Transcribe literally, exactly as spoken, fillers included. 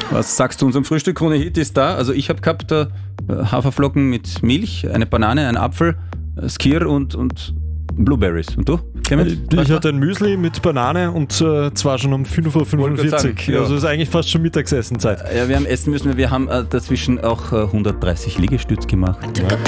Was sagst du unserem Frühstück? Krone Hit ist da. Also ich habe gehabt äh, Haferflocken mit Milch, eine Banane, ein Apfel, äh, Skir und, und Blueberries. Und du, Clemens? Ich hatte ein Müsli mit Banane und äh, zwar schon um fünf Uhr fünfundvierzig. Sagen, ja. Also ist eigentlich fast schon Mittagsessenzeit. Ja, wir haben essen müssen. Wir haben äh, dazwischen auch äh, hundertdreißig Liegestütz gemacht.